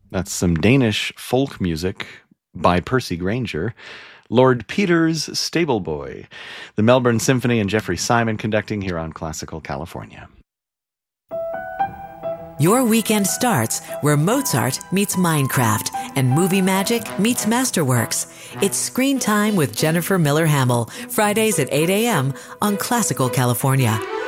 That's some Danish folk music by Percy Grainger. Lord Peter's Stable Boy. The Melbourne Symphony and Jeffrey Simon conducting here on Classical California. Your weekend starts where Mozart meets Minecraft and movie magic meets Masterworks. It's Screen Time with Jennifer Miller Hamill, Fridays at 8 a.m. on Classical California.